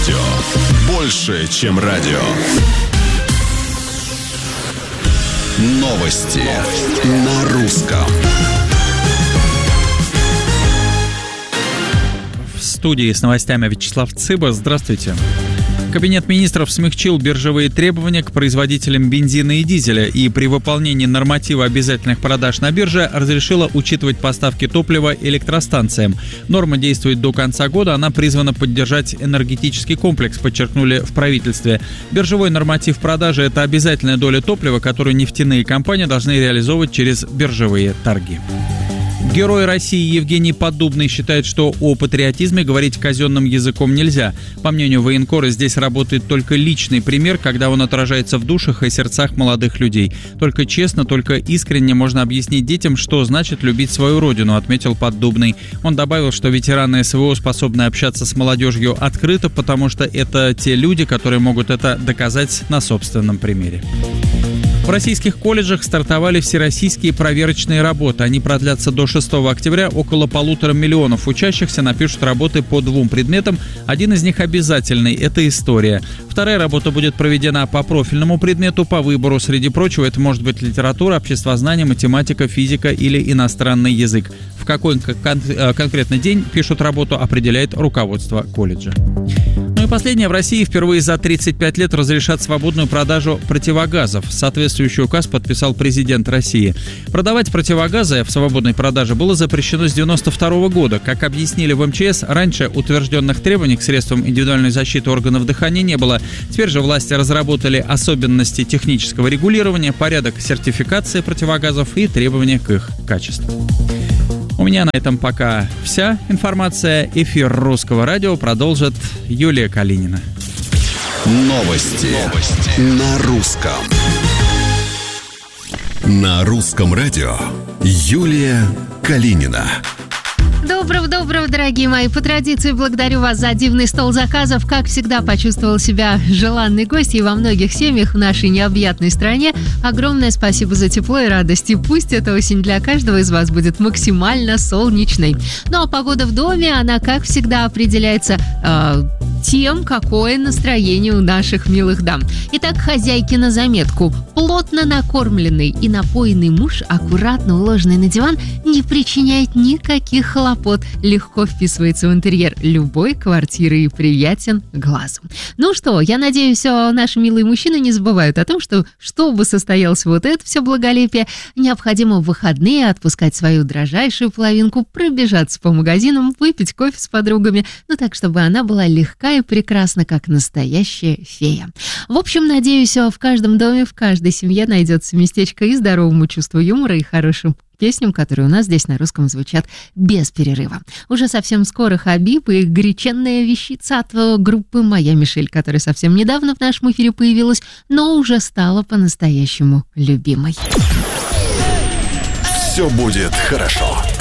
Больше, чем радио. Новости на русском. В студии с новостями Вячеслав Цыба. Здравствуйте. Кабинет министров смягчил биржевые требования к производителям бензина и дизеля и при выполнении норматива обязательных продаж на бирже разрешила учитывать поставки топлива электростанциям. Норма действует до конца года, она призвана поддержать энергетический комплекс, подчеркнули в правительстве. Биржевой норматив продажи – это обязательная доля топлива, которую нефтяные компании должны реализовывать через биржевые торги. Герой России Евгений Поддубный считает, что о патриотизме говорить казенным языком нельзя. По мнению военкора, здесь работает только личный пример, когда он отражается в душах и сердцах молодых людей. Только честно, только искренне можно объяснить детям, что значит любить свою родину, отметил Поддубный. Он добавил, что ветераны СВО способны общаться с молодежью открыто, потому что это те люди, которые могут это доказать на собственном примере. В российских колледжах стартовали всероссийские проверочные работы. Они продлятся до 6 октября. Около 1,5 миллиона учащихся напишут работы по 2 предметам. Один из них обязательный – это история. Вторая работа будет проведена по профильному предмету по выбору. Среди прочего, это может быть литература, обществознание, математика, физика или иностранный язык. В какой конкретный день пишут работу, определяет руководство колледжа. Ну и последнее. В России впервые за 35 лет разрешат свободную продажу противогазов. Соответствующий указ подписал президент России. Продавать противогазы в свободной продаже было запрещено с 1992 года. Как объяснили в МЧС, раньше утвержденных требований к средствам индивидуальной защиты органов дыхания не было. Теперь же власти разработали особенности технического регулирования, порядок сертификации противогазов и требования к их качеству. У меня на этом пока вся информация. Эфир Русского радио продолжит Юлия Калинина. Новости на русском. На русском радио Юлия Калинина. Доброго, дорогие мои. По традиции благодарю вас за дивный стол заказов. Как всегда, почувствовал себя желанной гостьей во многих семьях в нашей необъятной стране. Огромное спасибо за тепло и радость. И пусть эта осень для каждого из вас будет максимально солнечной. Ну а погода в доме, она, как всегда, определяется тем, какое настроение у наших милых дам. Итак, хозяйки на заметку. Плотно накормленный и напоенный муж, аккуратно уложенный на диван, не причиняет никаких хлопот, легко вписывается в интерьер любой квартиры и приятен глазу. Ну что, я надеюсь, наши милые мужчины не забывают о том, что, чтобы состоялось вот это все благолепие, необходимо в выходные отпускать свою дрожайшую половинку, пробежаться по магазинам, выпить кофе с подругами, ну так, чтобы она была легка и прекрасна, как настоящая фея. В общем, надеюсь, в каждом доме, в каждой семье найдется местечко и здоровому чувству юмора, и хорошим песням, которые у нас здесь на русском звучат без перерыва. Уже совсем скоро Хабиб и горяченная вещица от группы «Моя Мишель», которая совсем недавно в нашем эфире появилась, но уже стала по-настоящему любимой. Все будет хорошо.